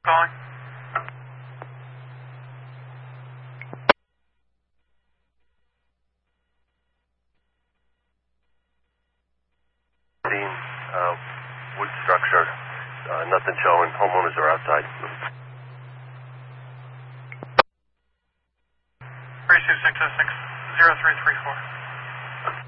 calling. Wood structure. Nothing showing. Homeowners are outside. 32606-0334.